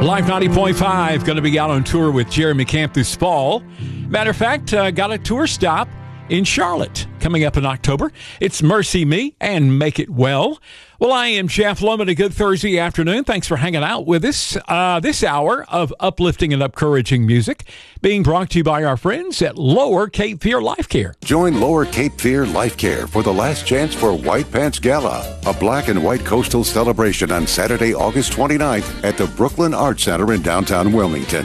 Live 90.5 going to be out on tour with Jeremy Camp this fall. Matter of fact, got a tour stop in Charlotte coming up in October. It's Mercy Me and Make It Well. Well, I am Jeff Lohman. A good Thursday afternoon. Thanks for hanging out with us. This hour of uplifting and encouraging music being brought to you by our friends at Lower Cape Fear Life Care. Join Lower Cape Fear Life Care for the last chance for White Pants Gala, a black and white coastal celebration on Saturday, August 29th at the Brooklyn Arts Center in downtown Wilmington.